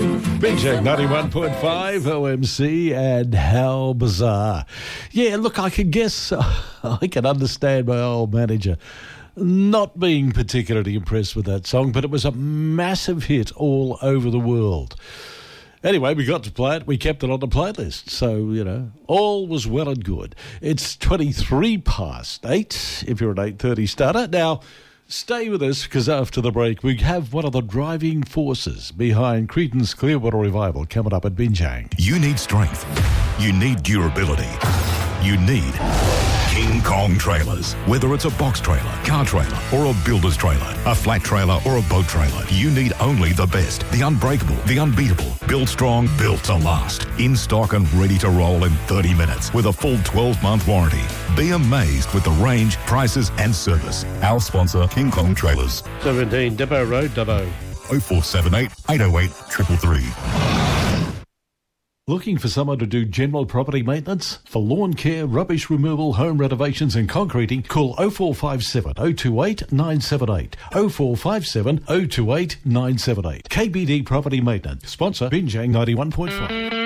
Binjang 91.5 OMC, and how bizarre. Yeah, look, I can guess, I can understand my old manager not being particularly impressed with that song, but it was a massive hit all over the world. Anyway, we got to play it. We kept it on the playlist. So, you know, all was well and good. It's 23 past 8 if you're an 8:30 starter. Now, stay with us, because after the break, we have one of the driving forces behind Creedence Clearwater Revival coming up at Binjang. You need strength. You need durability. You need King Kong trailers. Whether it's a box trailer, car trailer, or a builder's trailer, a flat trailer, or a boat trailer, you need only the best, the unbreakable, the unbeatable. Built strong, built to last. In stock and ready to roll in 30 minutes with a full 12-month warranty. Be amazed with the range, prices, and service. Our sponsor, King Kong Trailers. 17 Depot Road, Dubbo. 0478 808 333. Looking for someone to do general property maintenance? For lawn care, rubbish removal, home renovations and concreting, call 0457 028 978. 0457 028 978. KBD Property Maintenance. Sponsor Binjang 91.5.